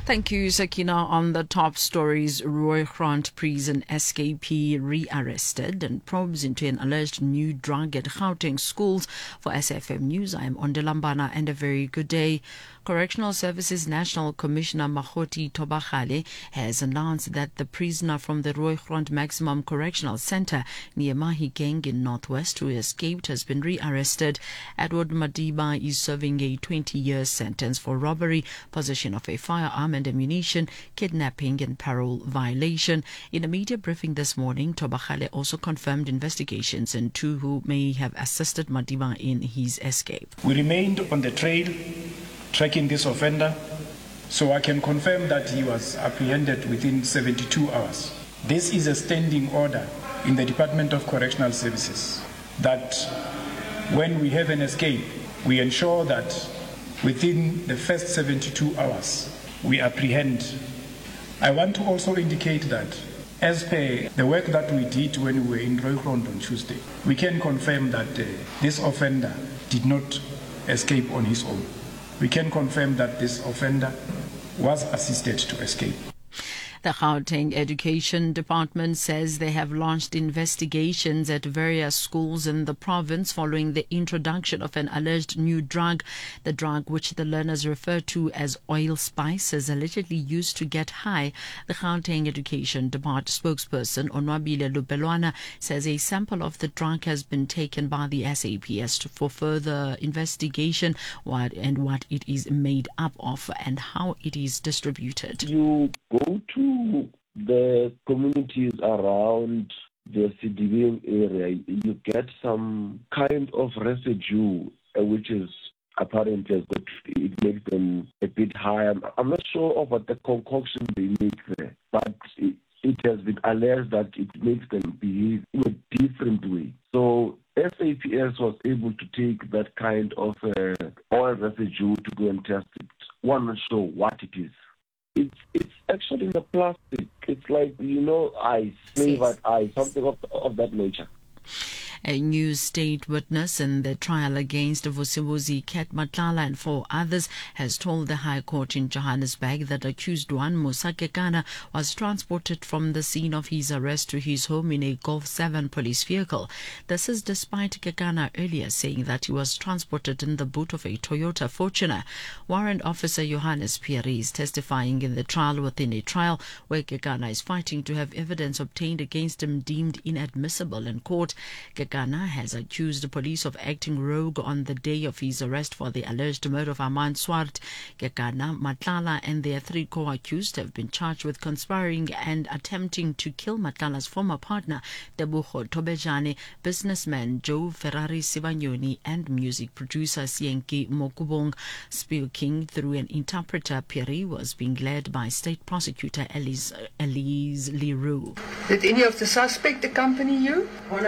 Thank you, Sakina. On the top stories, Roy Grant prison escapee rearrested and probes into an alleged new drug at Gauteng schools. For SFM News, I am Ondelambana, and a very good day. Correctional Services National Commissioner Makgoti Thobagale has announced that the prisoner from the Roy Grant Maximum Correctional Center near Mahikeng in Northwest who escaped has been rearrested. Edward Madiba is serving a 20-year sentence for robbery, possession of a firearm and ammunition, kidnapping and parole violation. In a media briefing this morning, Thobagale also confirmed investigations into who may have assisted Madiba in his escape. We remained on the trail tracking this offender, so I can confirm that he was apprehended within 72 hours. This is a standing order in the Department of Correctional Services that when we have an escape, we ensure that within the first 72 hours we apprehend. I want to also indicate that as per the work that we did when we were in Roy Grant on Tuesday, we can confirm that this offender did not escape on his own. We can confirm that this offender was assisted to escape. The Gauteng Education Department says they have launched investigations at various schools in the province following the introduction of an alleged new drug. The drug, which the learners refer to as oil spice, is allegedly used to get high. The Gauteng Education Department spokesperson Onwabile Lupelwana says a sample of the drug has been taken by the SAPS for further investigation what it is made up of and how it is distributed. You go to the communities around the CDB area, you get some kind of residue which is apparently that it makes them a bit higher. I'm not sure of what the concoction they make there, but it has been alleged that it makes them behave in a different way. So SAPS was able to take that kind of oil residue to go and test it. One not sure what it is. It's actually in the plastic. It's like, ice, flavored ice, something of that nature. A new state witness in the trial against Vusibuzi Ket Matlala and 4 others has told the High Court in Johannesburg that accused one, Musa Kekana, was transported from the scene of his arrest to his home in a Golf 7 police vehicle. This is despite Kekana earlier saying that he was transported in the boot of a Toyota Fortuner. Warrant Officer Johannes Pierre is testifying in the trial within a trial where Kekana is fighting to have evidence obtained against him deemed inadmissible in court. Kekana has accused the police of acting rogue on the day of his arrest for the alleged murder of Armand Swart. Kekana, Matlala and their 3 co-accused have been charged with conspiring and attempting to kill Matlala's former partner, Tebogo Tobejane, businessman Joe Ferrari Sibanyoni and music producer Sienki Mokubong. Speaking through an interpreter, Pierre was being led by State Prosecutor Elise Leroux. Did any of the suspects accompany you?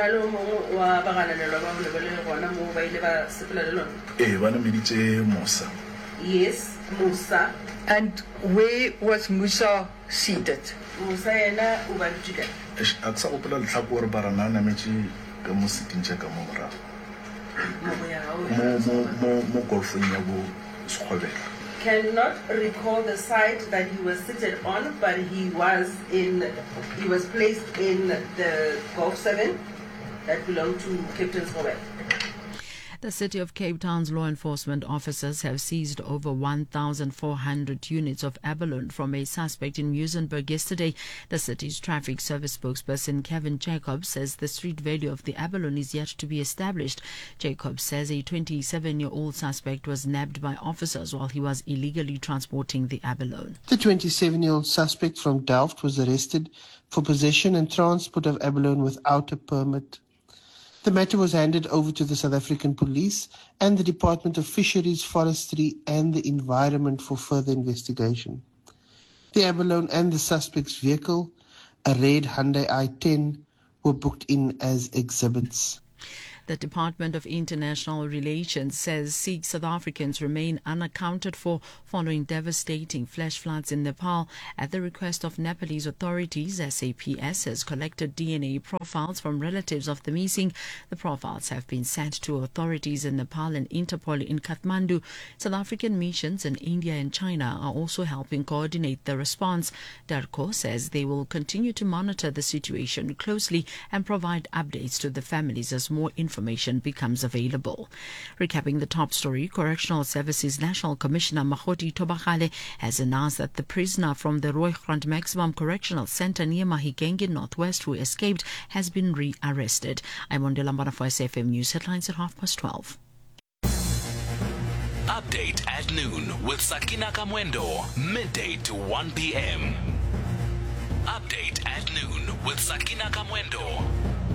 Yes, Musa. And where was Musa seated? Musa yena ubajika. Aksa opela letlhakore barana nametše ka mo siting ka mo morago. Mo golfong ya bo Sekgobela. Cannot recall the site that he was seated on, but he was placed in the Golf 7 that belonged to Captain Sekgobela. The City of Cape Town's law enforcement officers have seized over 1,400 units of abalone from a suspect in Muizenberg yesterday. The city's traffic service spokesperson Kevin Jacobs says the street value of the abalone is yet to be established. Jacobs says a 27-year-old suspect was nabbed by officers while he was illegally transporting the abalone. The 27-year-old suspect from Delft was arrested for possession and transport of abalone without a permit. The matter was handed over to the South African Police and the Department of Fisheries, Forestry and the Environment for further investigation. The abalone and the suspect's vehicle, a red Hyundai i10, were booked in as exhibits. The Department of International Relations says 6 South Africans remain unaccounted for following devastating flash floods in Nepal. At the request of Nepalese authorities, SAPS has collected DNA profiles from relatives of the missing. The profiles have been sent to authorities in Nepal and Interpol in Kathmandu. South African missions in India and China are also helping coordinate the response. DARCO says they will continue to monitor the situation closely and provide updates to the families as more information becomes available. Recapping the top story, Correctional Services National Commissioner Mahoti Tobakale has announced that the prisoner from the Rooigrond Maximum Correctional Centre near Mahikenge Northwest who escaped has been re-arrested. I'm Ondela for SFM News Headlines at 12:30. Update at noon with Sakina Kamwendo, midday to 1 p.m. Update at noon with Sakina Kamwendo.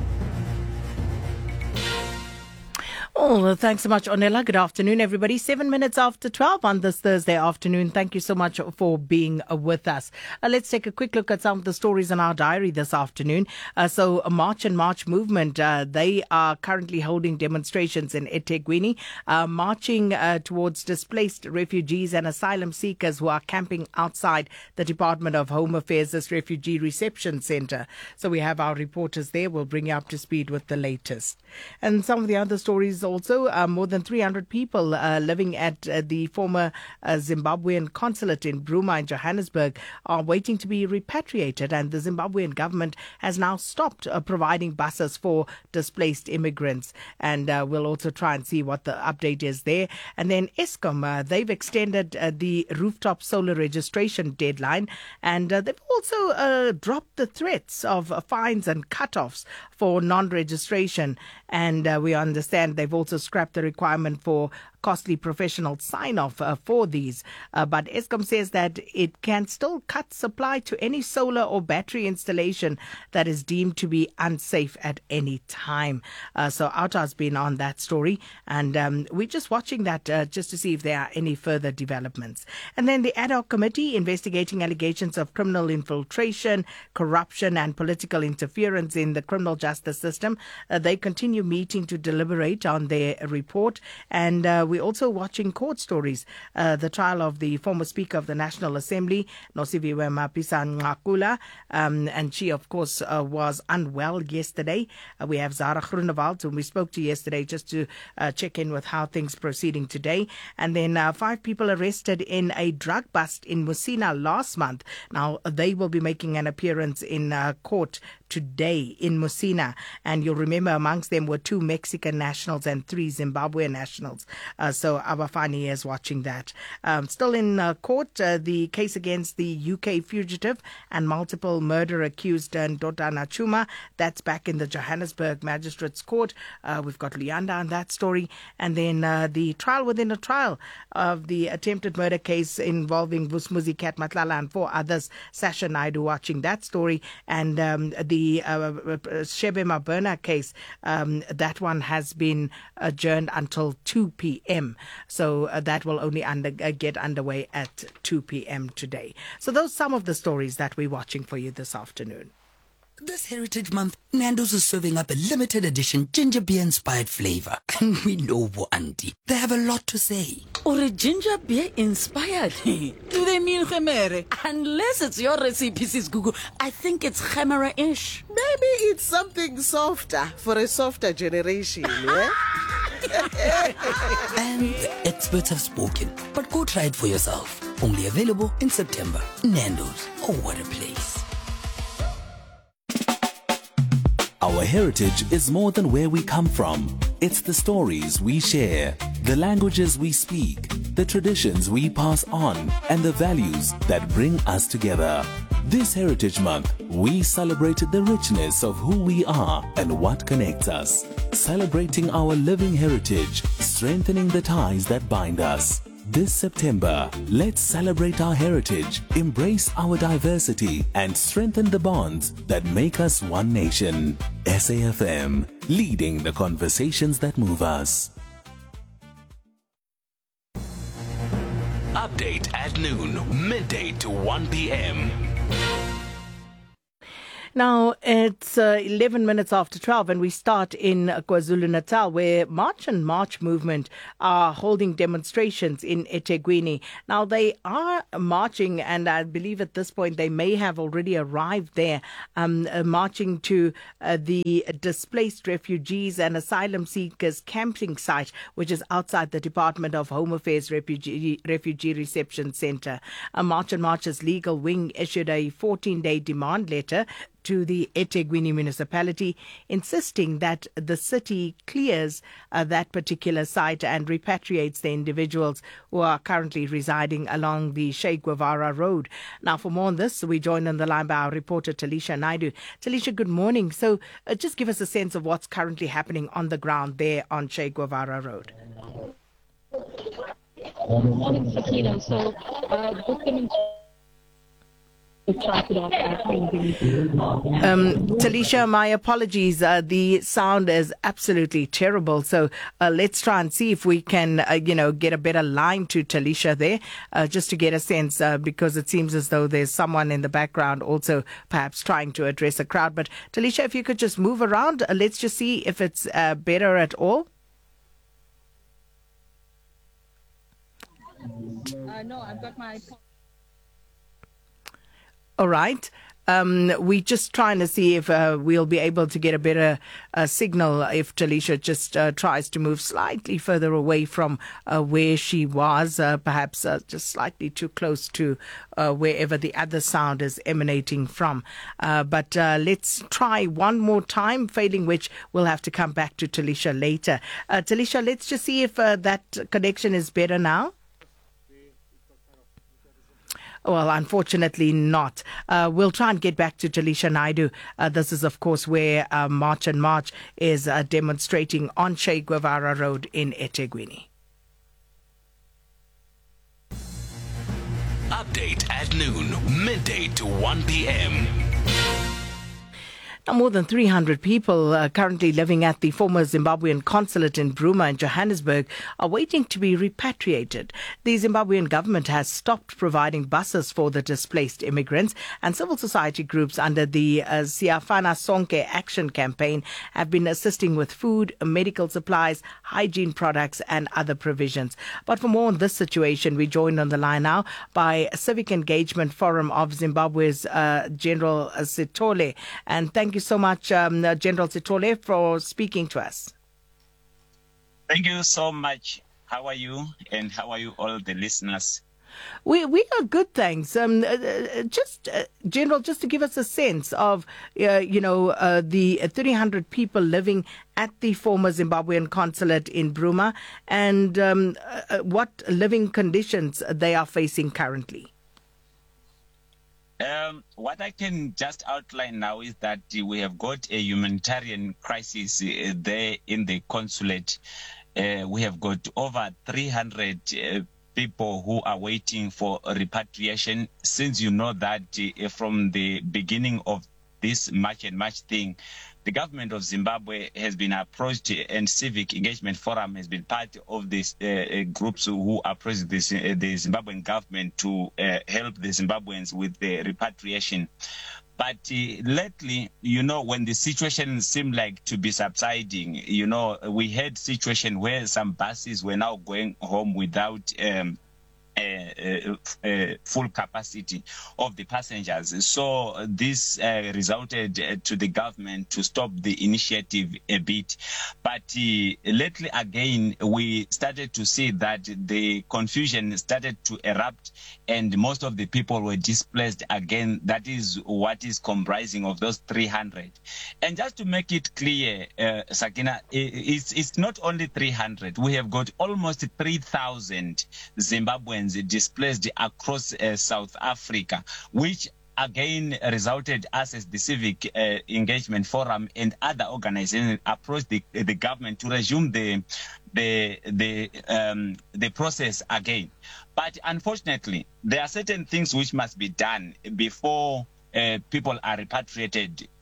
Oh, thanks so much, Onela. Good afternoon, everybody. 7 minutes after 12 on this Thursday afternoon. Thank you so much for being with us. Let's take a quick look at some of the stories in our diary this afternoon. So, a March and March movement, they are currently holding demonstrations in eThekwini, marching towards displaced refugees and asylum seekers who are camping outside the Department of Home Affairs' Refugee Reception Centre. So, we have our reporters there. We'll bring you up to speed with the latest. And some of the other stories also, more than 300 people living at the former Zimbabwean consulate in Bruma in Johannesburg are waiting to be repatriated, and the Zimbabwean government has now stopped providing buses for displaced immigrants, and we'll also try and see what the update is there. And then Eskom, they've extended the rooftop solar registration deadline, and they've also dropped the threats of fines and cut-offs for non-registration, and we understand they've also scrapped the requirement for costly professional sign-off for these. But Eskom says that it can still cut supply to any solar or battery installation that is deemed to be unsafe at any time. So Outa's been on that story, and we're just watching that just to see if there are any further developments. And then the ad hoc committee investigating allegations of criminal infiltration, corruption and political interference in the criminal justice system. They continue meeting to deliberate on their report, and we're also watching court stories. The trial of the former Speaker of the National Assembly, Nosiviwe Mapisa-Nqakula, and she, of course, was unwell yesterday. We have Zara Groenewald, whom we spoke to yesterday, just to check in with how things proceeding today. And then 5 people arrested in a drug bust in Musina last month. Now, they will be making an appearance in court today in Musina, and you'll remember amongst them were 2 Mexican nationals and 3 Zimbabwean nationals. So Abafani is watching that. Still in court, the case against the UK fugitive and multiple murder accused Ndoda Nachuma. That's back in the Johannesburg Magistrates Court. We've got Leanda on that story. And then the trial within a trial of the attempted murder case involving Vusumuzi Cat Matlala and 4 others. Sasha Naidu watching that story. And the Shebe Mabona case, that one has been adjourned until 2 p.m. So that will only get underway at 2 p.m. today. So those are some of the stories that we're watching for you this afternoon. This Heritage Month, Nando's is serving up a limited edition ginger beer inspired flavor. And we know Auntie, they have a lot to say. Or a ginger beer inspired? Do they mean Khemere? Unless it's your recipe, Sis Gugu, I think it's Khemere-ish. Maybe it's something softer for a softer generation, yeah? And experts have spoken, but go try it for yourself. Only available in September. Nando's, oh what a place. Our heritage is more than where we come from. It's the stories we share, the languages we speak, the traditions we pass on, and the values that bring us together. This Heritage Month, we celebrate the richness of who we are and what connects us. Celebrating our living heritage, strengthening the ties that bind us. This September, let's celebrate our heritage, embrace our diversity, and strengthen the bonds that make us one nation. SAFM, leading the conversations that move us. Update at noon, midday to 1 p.m. Now, it's 11 minutes after 12, and we start in KwaZulu-Natal, where March and March movement are holding demonstrations in eThekwini. Now, they are marching, and I believe at this point they may have already arrived there, marching to the displaced refugees and asylum seekers camping site, which is outside the Department of Home Affairs Refugee Reception Centre. March and March's legal wing issued a 14-day demand letter to the eThekwini municipality, insisting that the city clears that particular site and repatriates the individuals who are currently residing along the Che Guevara Road. Now, for more on this, we joined on the line by our reporter Talisha Naidu. Talisha, good morning. So just give us a sense of what's currently happening on the ground there on Che Guevara Road. Good morning, Sakina. So this demonstration Talisha, my apologies. The sound is absolutely terrible. So let's try and see if we can, get a better line to Talisha there, just to get a sense, because it seems as though there's someone in the background also perhaps trying to address a crowd. But Talisha, if you could just move around, let's just see if it's better at all. No, I've got my... All right. We're just trying to see if we'll be able to get a better signal if Talisha just tries to move slightly further away from where she was, perhaps just slightly too close to wherever the other sound is emanating from. But let's try one more time, failing which we'll have to come back to Talisha later. Talisha, let's just see if that connection is better now. Well, unfortunately not. We'll try and get back to Talisha Naidu. This is, of course, where March and March is demonstrating on Che Guevara Road in eThekwini. Update at noon, midday to 1 p.m. Now, more than 300 people currently living at the former Zimbabwean consulate in Bruma in Johannesburg are waiting to be repatriated. The Zimbabwean government has stopped providing buses for the displaced immigrants, and civil society groups under the Siyafana Sonke Action Campaign have been assisting with food, medical supplies, hygiene products and other provisions. But for more on this situation, we joined on the line now by Civic Engagement Forum of Zimbabwe's General Sithole. And thank you so much, General Sithole, for speaking to us. Thank you so much. How are you? And how are you, all the listeners? We are good, thanks. General, just to give us a sense of, the 300 people living at the former Zimbabwean consulate in Bruma and what living conditions they are facing currently. What I can just outline now is that we have got a humanitarian crisis there in the consulate. We have got over 300 people who are waiting for repatriation. Since you know that from the beginning of this March and March thing, the government of Zimbabwe has been approached, and Civic Engagement Forum has been part of these groups who approached the Zimbabwean government to help the Zimbabweans with the repatriation. But lately, when the situation seemed like to be subsiding, we had situation where some buses were now going home without full capacity of the passengers. So this resulted to the government to stop the initiative a bit. But lately again, we started to see that the confusion started to erupt and most of the people were displaced again. That is what is comprising of those 300. And just to make it clear, Sakina, it's not only 300. We have got almost 3,000 Zimbabweans displaced across South Africa, which again resulted us as the Civic Engagement Forum and other organizations approached the government to resume the process again. But unfortunately, there are certain things which must be done before people are repatriated.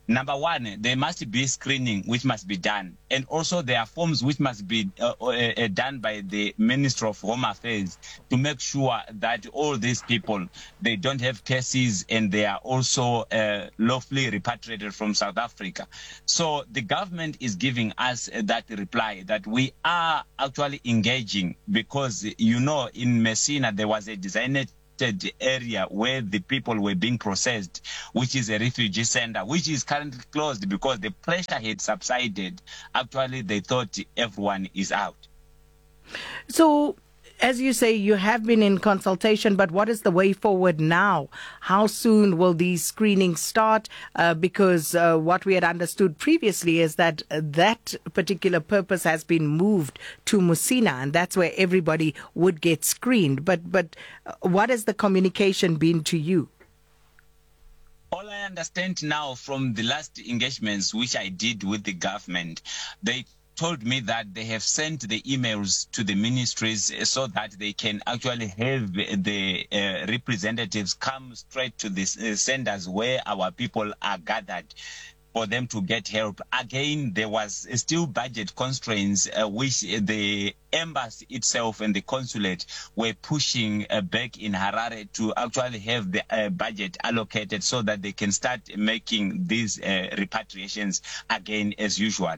Number one, there must be screening which must be done. And also there are forms which must be done by the Minister of Home Affairs to make sure that all these people, they don't have cases and they are also lawfully repatriated from South Africa. So the government is giving us that reply that we are actually engaging because, in Messina there was a designated area where the people were being processed, which is a refugee center, which is currently closed because the pressure had subsided. Actually, they thought everyone is out. So, as you say, you have been in consultation, but what is the way forward now? How soon will these screenings start? Because what we had understood previously is that that particular purpose has been moved to Musina, and that's where everybody would get screened. But what has the communication been to you? All I understand now from the last engagements which I did with the government, they told me that they have sent the emails to the ministries so that they can actually have the representatives come straight to the centers where our people are gathered for them to get help. Again, there was still budget constraints which the embassy itself and the consulate were pushing back in Harare to actually have the budget allocated so that they can start making these repatriations again as usual.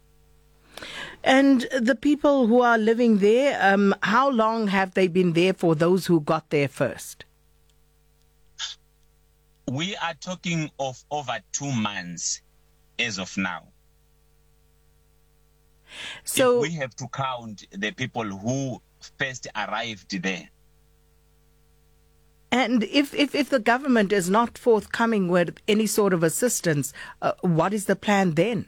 And the people who are living there, how long have they been there for those who got there first? We are talking of over 2 months as of now. So if we have to count the people who first arrived there. And if the government is not forthcoming with any sort of assistance, what is the plan then?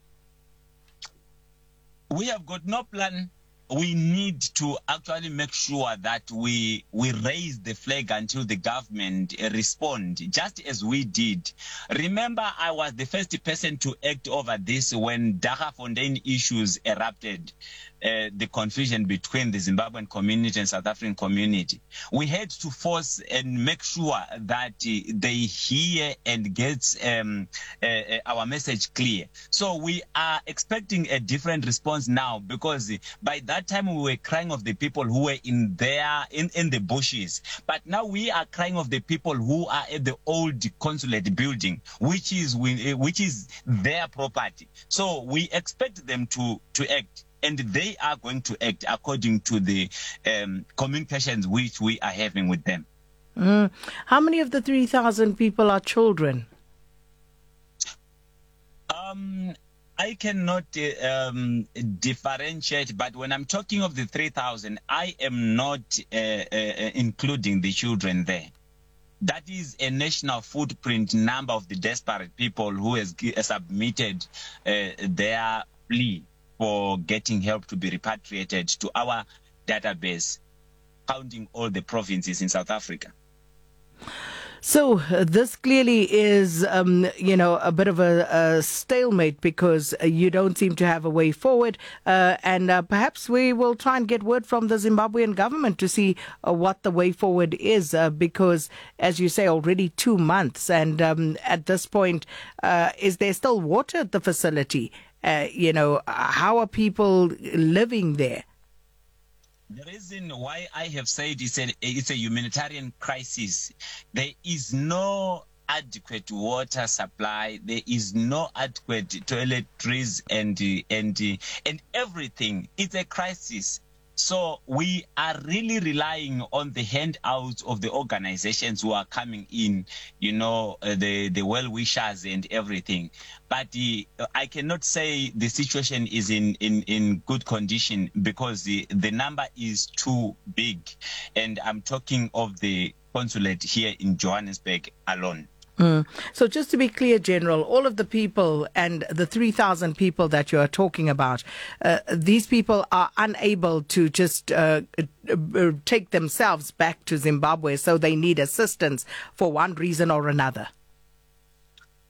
We have got no plan. We need to actually make sure that we raise the flag until the government respond, just as we did. Remember, I was the first person to act over this when Daggafontein issues erupted, the confusion between the Zimbabwean community and South African community. We had to force and make sure that they hear and get our message clear. So we are expecting a different response now, because by that time we were crying of the people who were in the bushes, but now we are crying of the people who are at the old consulate building, which is their property. So we expect them to act, and they are going to act according to the communications which we are having with them. How many of the 3,000 people are children? I cannot differentiate, but when I'm talking of the 3,000, I am not including the children there. That is a national footprint number of the desperate people who has submitted their plea for getting help to be repatriated to our database, counting all the provinces in South Africa. So this clearly is, a bit of a stalemate, because you don't seem to have a way forward. And perhaps we will try and get word from the Zimbabwean government to see what the way forward is, because, as you say, already 2 months. And at this point, is there still water at the facility? How are people living there? The reason why I have said it's a humanitarian crisis, there is no adequate water supply, there is no adequate toiletries and everything. It's a crisis. So we are really relying on the handouts of the organizations who are coming in, the well-wishers and everything. But I cannot say the situation is in good condition, because the number is too big. And I'm talking of the consulate here in Johannesburg alone. So just to be clear, General, all of the people and the 3,000 people that you are talking about, these people are unable to just take themselves back to Zimbabwe, so they need assistance for one reason or another.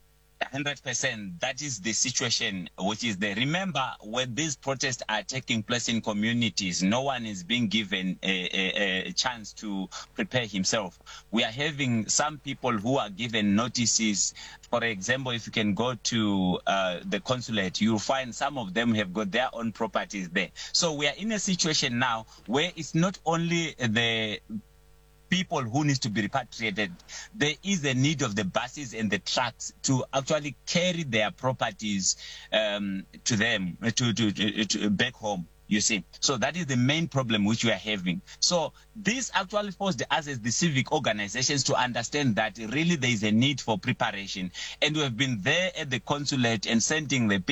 100%. That is the situation which is there. Remember, when these protests are taking place in communities, no one is being given a chance to prepare himself. We are having some people who are given notices. For example, if you can go to the consulate, you'll find some of them have got their own properties there. So we are in a situation now where it's not only the people who need to be repatriated. There is a need of the buses and the trucks to actually carry their properties to them, to back home. You see, so that is the main problem which we are having. So this actually forced us as the civic organizations to understand that really there is a need for preparation, and we have been there at the consulate and sending the